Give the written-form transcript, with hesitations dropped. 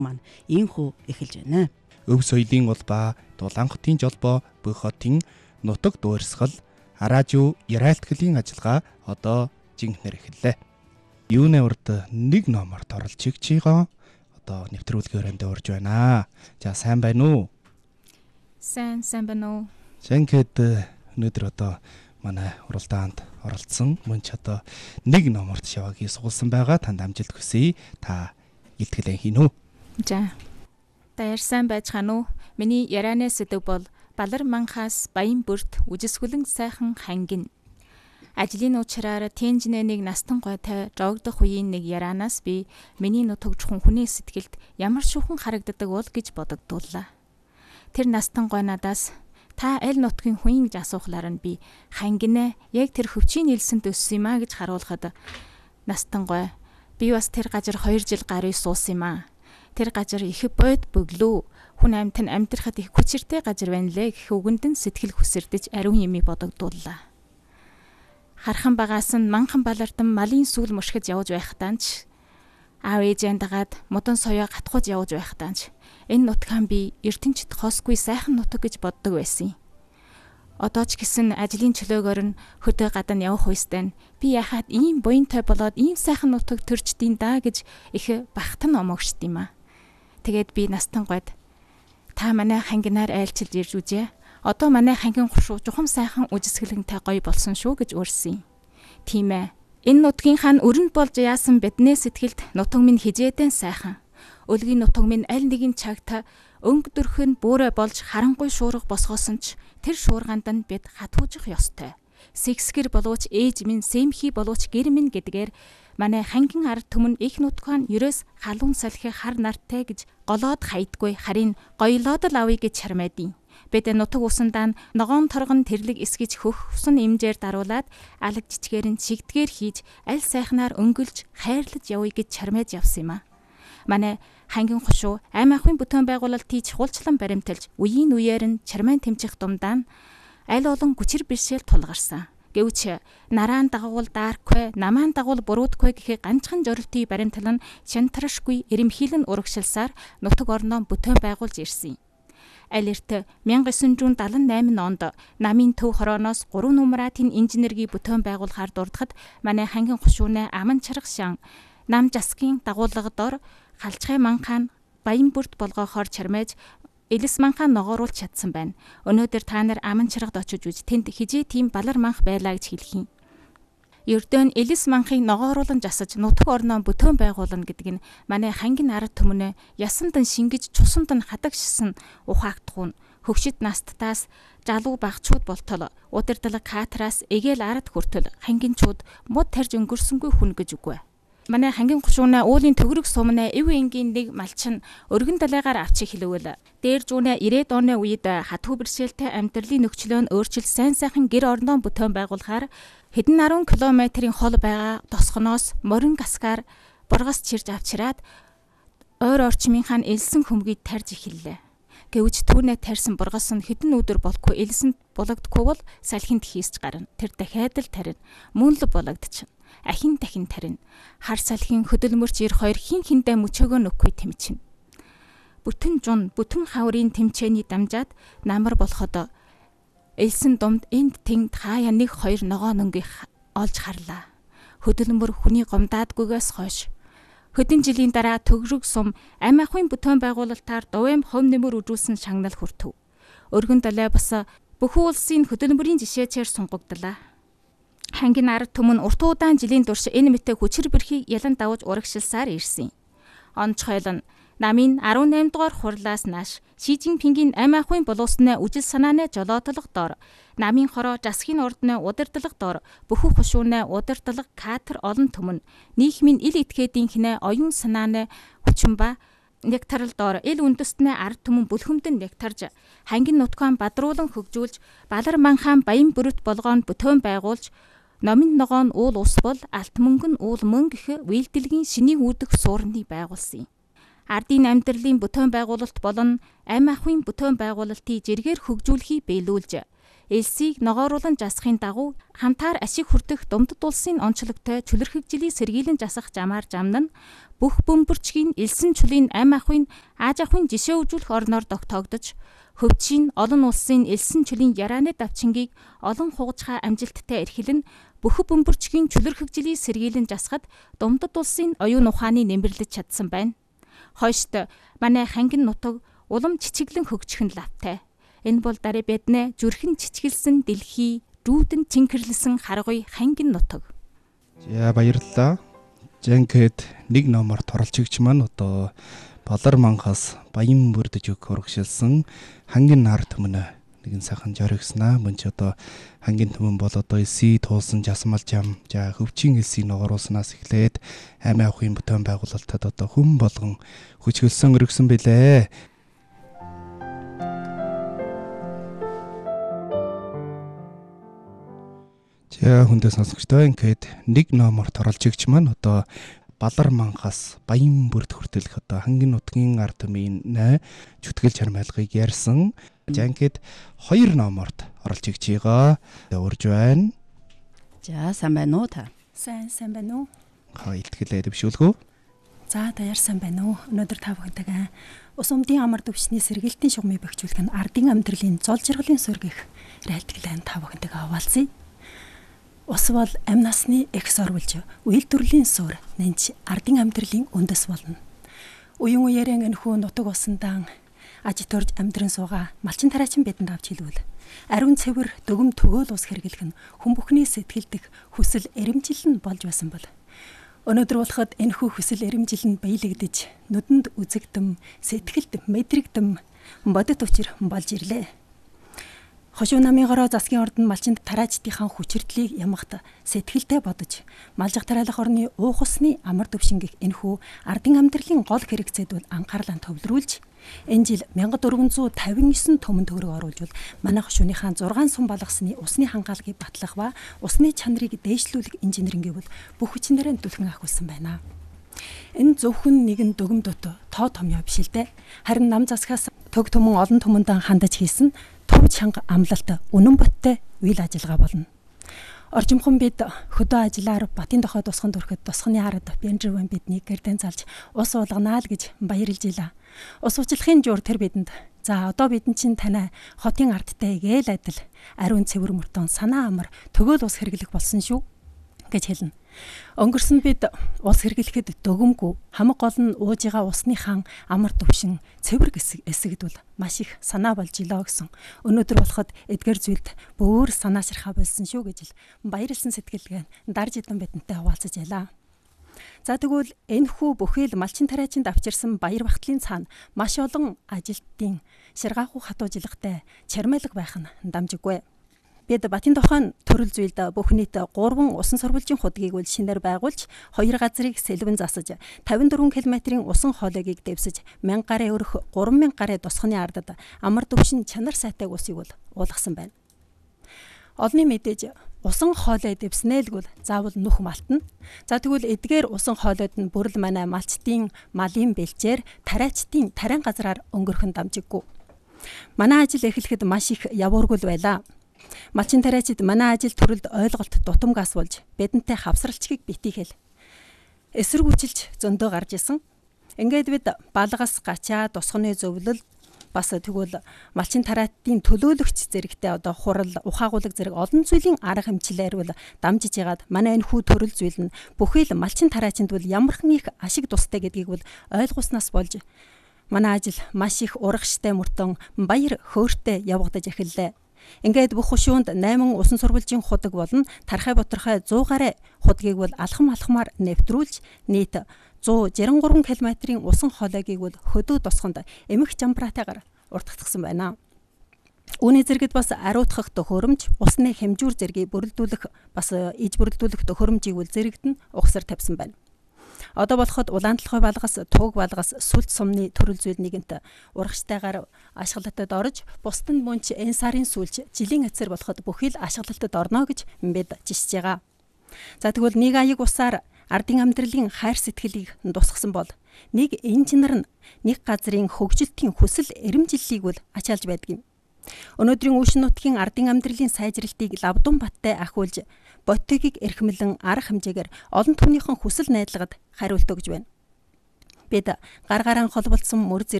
маань ийхүү эхэлж байна. Өв соёлын улбаа, Дулаан хотын жолбоо, бүх хотын нутаг дуурсгал, радио ярайлтгалын ажиллагаа одоо жинхнэр эхэллээ. Юуны урд нэг номорт оролж чигчийгоо одоо нэвтрүүлгээр амд урж байна. За сайн байна уу? Сайн байна уу? Шанкэд өнөөдөр одоо манай уралдаанд оролцсон мөн ч одоо нэг номорт шаваагийн суулсан байгаа. Танд амжилт хүсье. Та илтгэлэн хийнү. За. Та ярьсан байж хануу. Миний ярианы сэдэв бол Балар манхаас баян бүрт үжисгүлэн сайхан хангин. Ажлын уучраар тэнжнэнийг настан гойтой жогдох үеийн нэг ярианаас би миний нутаг чухан хүний сэтгэлд ямар шүүхэн харагддаг бол гэж бодогдууллаа. Тэр настан гой надаас та аль нутгийн хүн гэж асуухлаар нь би хангинэ яг тэр хөвчийн нэлсэнд өссөн юм а гэж харуулхад настан гой би бас тэр газар 2 жил гарыг суусан юм а. Тэр газар их бод бөглөө хүн амьт нь амьдрахад их хүчиртэй газар байна лээ гэх үгэнд нь сэтгэл хүсэрдэж ариун юмыг бодогдууллаа. Хархан багаас нь манхан балардан малын сүүл мушгиж явж байхдаа ч аав ээжээ дагаад модон соёо гатхуж явж байхдаа ч энэ нутгаан би ертөнцид хосгүй сайхан нутаг гэж боддог байсан юм. Одоо ч гэсэн ажлын чөлөөгөөр нь хөдөө гадна явах үстэй би яхаад ийм буянтай болоод ийм сайхан нутаг төрчдийн даа гэж их бахтан омогшд юм а. Тэгээд би настан гойд та манай хангинаар айлчилж ирж үзье. Одоо манай хангин гушуу жухам сайхан үжисгэлэнтэй гоё болсон шүү гэж өөрсөн юм. Тийм ээ. Энэ нутгийн хаан өрөнд болж яасан биднээ сэтгэлд нутаг минь хижээдэн сайхан. Өлгийн нутаг минь аль нэгэн цагт өнгө дөрхөн бүөрэ болж харангуй шуурга босгоосон ч тэр шуурганд нь бид хатуужих ёстой. Сэгсгэр болооч ээж минь сэмхий болооч гэр минь гэдгээр манай хангин ард түмэн их нутгаан ерөөс халуун салхи хар нартай гэж голоод хайдгүй харин гоёлоод л авъя гэж чармайдیں۔ Бид нутаг усандаа ногоон торгон тэрлэг эсгэж хөх усан имжээр даруулаад алаг жичгээр нь чигдгээр хийж аль сайхнаар өнгөлж хайрлаж явъя гэж чармайж явсан юм а. Манай хангин хушуу аймаг ахуйн бүтээн байгуулалтын чухалчлан баримталж үеийн үеэр нь чармайн тэмцэх думдаа аль олон хүчир бэршээл тулгарсан. Гэвч нараан дагуул даарквэ, намаан дагуул буруудквэ гэхээ ганцхан зорилтыг баримтлан шантаршгүй эрэмхийлэн урагшилсаар нутаг орноо бүтээн байгуулж ирсэн юм. Аль эрт 1978 онд намын төв хорооноос 3 нумратын инженерийн бүтээн байгуулахаар дурдахад манай хангин хушуунэ аман чарга шан нам жасгийн дагуулгадор халчгай манхаан баян бүрт болгохоор чармайж элэс манхаан ногооруулж чадсан байна. Өнөөдөр та нар аман чаргад очиж үз тэнд хижээ тийм балар манх байлаа гэж хэлэх юм. Ердөө нь элэс манхыг ногооруулан жасаж нутаг орноо бүтээн байгуулна гэдэг нь манай хангин ард түмнээ ясандан шингэж цусанд нь хадагшсан ухаагдхуун хөвшид насттаас жалуу багчууд болтол удирдлага катраас эгээл ард хүртэл хангинчууд мод тарж өнгөрсөнгүй хүн гэж үгүй. Манай хангин гушуунаа уулын төгрөг сумнаа эв энгийн нэг малчин өргөн далайгаар авчиг хэлэвэл дээр зүүнээ 90-ад оны үед хатуу бэршээлтэй амьдралын нөхцөлөө нь өөрчилж сайн сайхан гэр орноо бүтээн байгуулахаар хэдэн 10 км-ийн хол байгаа тосгоноос морин гасгаар бургас чирж авчираад ойр орчмынхаа элсэн хөмгийг тарж эхэллээ. Гэвч түүнээ тарьсан бургас нь хэдэн өдөр болгүй элсэнд булагдахгүй бол салхинд хийсч гарна. Тэр дахиад л тарина. Мөн л булагдчихна. Ахин дахин тарина. Хар салхин хөдөлмөрч ир хоёр хин хиндэ мөчөөгөө нөхгүй тэмчинэ. Бүтэн жун, бүтэн хаврын тэмчээний дамжаад намар болоход элсэн думд энд тэнд хаяа 1-2 ногоо нөнгөийг олж харлаа. Хөдөлмөр хүний гомдаадгүйгээс хойш хэдэн жилийн дараа төгрөг сум аймаг ахуйн бүтээн байгуулалтаар дувэм хов нэмэр үжүүлсэн шагнал хүртэв. Өргөн далай бас бүхэн улсын хөдөлмөрийн жишээчээр сунгагдлаа. Хангин ард түмэн урт удаан жилийн турш энэ мэтэ хүчир бэрхийг ялан давж урагшилсаар ирсэн. Онцгойл нь намын 18 дугаар хурлаас нааш Ши Жинпингийн аймаг ахуйн боловсны үжил санааны жолоодлого дор намын хороо жасгийн ордны удирдлага дор бүхүү хушуунэ удирдлага катер олон түмэн нийгмийн ил этгээдийн хинэ оюун санааны хүчинба нектарл дор ил үндэстний ард түмэн бүлхэмдэн нектарж хангин нутгаан бадруулан хөгжүүлж балар манхаан баян бүрт болгоон бүтээн байгуулж номын ногоон уул ус бол алт мөнгөн уул мөн гэх үйлдэлгийн шинийг үүдэх суурныг байгуулсан юм. ардын амьдралын бүтээн байгуулалт болон амь ахуйн бүтээн байгуулалтыг жиргээр хөгжүүлэхийг биелүүлж, элсийг ногооруулан жасахын дагуу хамтаар ашиг хүртэх Думдад улсын онцлогтой чөлөрхөгжлийн сэргийлэн жасах замаар замнан бүх бөмбөрчгийн элсэн чулын амь ахуйн ааж ахуйн жишээ өгүүлэх орноор тогтоогдож, хөвчийн олон улсын элсэн чулын ярааны давчингийг олон хугацаа амжилттай эрхэлэн бүх бөмбөрчгийн чөлөрхөгжлийн сэргийлэн жасахад Думдад улсын оюун ухааны нэмэрлэж чадсан байна. Хойшд манай хангин нутаг улам чичиглэн хөгжих нь лавтай. Энэ бол даруй биднэ зүрхэн чичгэлсэн дэлхий, рүүдэн цэнхэрлсэн харгуй хангин нутаг. За баярлалаа. Жанкэд нэг номоор торолцогч маань одоо Балар манхаас баян бүрдэж өг урагшилсан хангин нар төмнө нэгэн сайхан жоригснаа. Мөн ч одоо хангин төмөн бол одоо эсий туулсан жасмал жам, за хөвчийн элсийг ногооруулснаас эхлээд амь ахуйн бүтээн байгуулалтад одоо хүн болгон хүчгэлсэн өргөсөн билээ. За хүндээ сонсогчдоо ингээд нэг номоор торолцогч маань одоо Балар манхаас баян бүрд хүртэлх одоо хангин нутгийн ард түмийн чүтгэл чармайлгыг ярьсан. За ингээд 2 номорт оролцогч байгаа урж байна. За сайн байна уу та? Сайн байна уу? Илтгэлээ дэвшүүлгөө. За та ярьсан байна уу? Өнөөдөр та бүхэнтэйгээ ус өмдийн амар төвчний сэргээлтийн шугамыг бэхжүүлэх нь ардын амьдралын зол жаргалын суурь гэх райлтгэлэн та бүхэнтэйгээ хаваалцъя. Ус бол амь насны экс орволж үйл төрлийн суурь нэнч ардын амьдралын үндэс болно. Уян уярын энэхүү нутаг усан аж төрж амьдран суугаа малчин тараачин бидэнд авч хэлвэл ариун цэвэр дөгөм төгөөл ус хэрэглэх нь хүн бүхний сэтгэлдэх хүсэл эрэмжил нь болж байсан бол өнөөдөр болоход энэхүү хүсэл эрэмжил нь биелэгдэж нүдэнд үзэгдэм сэтгэлд мэдрэгдэм бодит учир болж ирлээ. Хошуу намын гороо засгийн ордон малчин тараачдынхаа хүчирдлийг ямагт сэтгэлдээ бодож малжих тариалах орны уух усны амар төвшингэх энэхүү ардын амьдралын гол хэрэгцээд бол анхаарлаа төвлөрүүлж энэ жил 1459 төмөн төгрөг оруулжвал манай хошууныхаа 6 сум балгасны усны хангаалгыг батлах ба усны чанарыг дээшлүүлэх инженерингээ бол бүх хүчнээрээ түлхэн ахиулсан байна. Энэ зөвхөн нэгэн дөгөм дот тоо томьёо биш л дээ. Харин нам засгаас төг төмөн олон төмөнд хандаж хийсэн төв чанга амлалт үнэн боттой үйл ажиллагаа болно. Орчимхон бид хөдөө ажиллаар Батын дохой тусганд хүрэхэд тусганы ард Бенжвэн биднийг гэрдэн залж ус уулганаа л гэж баярлж ийла. Ус уучлахын жур тэр бидэнд за одоо бидэн чинь танай хотын ардтай гээл адил ариун цэвэр мөртөн санаа амар төгөөл ус хэрэглэх болсон шүү гэж хэлнэ. Өнгөрсөн бид ус хэрэглэхэд дөгөмгүй хамаг гол нь ууж байгаа усныхаа амар төвшин цэвэр эсэгдвэл маш их санаа болж илоо гэсэн. Өнөөдөр болоход эдгээр зүйлд бүр санаашрахаа болсон шүү гэж л баярлсан сэтгэлгээ дарж идэм бидэнтэй хуваалцаж ялаа. За тэгвэл энэхүү бүхэл малчин тараачинд авчирсан баяр багтлын цаана маш олон ажилтны ширгаахуу хатуужилгатай чармайлга байх нь дамжиггүй. Бид Батын дохойн төрөл зүйлд бүх нийт 3 усан сурвалжийн худгийг үл шинээр байгуулж 2 газрыг сэлбэн засаж 54 км-ийн усан хоолойгийг дэвсэж 1000 гарын өрх 3000 гарын тусганы ардад амар төвшин чанар сайтайг усыг бол уулгасан байна. Олны мэдээж усан хоолой дэвснэлгүүл заавал нүх малтна. За тэгвэл эдгээр усан хоолойд нь бүрл манай малчтын малын бэлчээр тараачдын тарайн газраар өнгөрөх нь дамжиггүй. Манай ажил эхлэхэд маш их явуургул байлаа. Малчин тараачид манай ажил төрөлд ойлголт дутамгаас болж бидэнтэй хавсралчгийг битгийхэл эсэргүүцэлж зөндөө гарч исэн. Ингээд бид балгас гачаа тусганы зөвлөл бас тэгвэл малчин тараачдын төлөөлөгч зэрэгтэй одоо хурал ухаагуулга зэрэг олон зүйлийн арга хэмжлээр бол дамжиж ягаад манай энэ хүү төрөл зүйл нь бүхэл малчин тараачинд бол ямархан их ашиг тустай гэдгийг бол ойлгоснаас болж манай ажил маш их урагштай мөртөн баяр хөөртэй явагдаж эхэллээ. Ингээд бүх хушуунд 8 усан сурвалжийн худаг болон тархай боторхой 100 гаруй худгийг бол алхамаар нэвтрүүлж нийт 163 км-ийн усан хоолойгийг бол хөдөө тосгонд эмх жамбраатайгаар уртгацсан байна. Үүний зэрэгт бас ариутгах төхөөрөмж, усны хэмжүүр зэргийг бүрэлдүүлэх бас иж бүрэлдүүлэх төхөөрөмжийг бол зэрэгт нь угсар тавьсан байна. Одоо болоход улаантлахой балгас, туг балгас, сүлт сумны төрөл зүйл нэгэнт урагштайгаар ашиглалтад орж, бусд нь мөнч энэ сарын сүүлч жилийн эцэр болоход бүхэл ашиглалтад орно гэж бид жишж байгаа. За тэгвэл нэг аяг усаар ардын амьдралын хайр сэтгэлийг тусгасан бол нэг инженер нь нэг газрын хөгжилтийн хүсэл эрмжиллийг бол ачаалж байдаг юм. Өнөөдрийн Үүшин нутгийн ардын амьдралын сайжралтыг Лавдун баттай ахиулж, Ботигийг эрхэмлэн арга хэмжээгээр олон түмнийхэн хүсэл найдлагад хариулт өгж байна. Бид гар гараан холболцсон мөр зэрэг